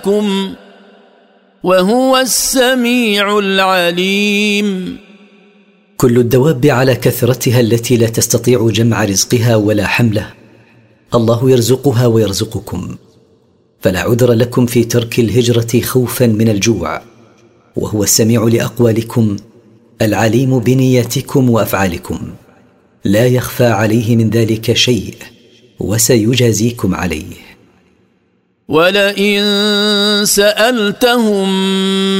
أفعالكم وهو السميع العليم. كل الدواب على كثرتها التي لا تستطيع جمع رزقها ولا حمله الله يرزقها ويرزقكم، فلا عذر لكم في ترك الهجرة خوفا من الجوع، وهو السميع لأقوالكم العليم بنياتكم وأفعالكم، لا يخفى عليه من ذلك شيء، وسيجازيكم عليه. ولئن سألتهم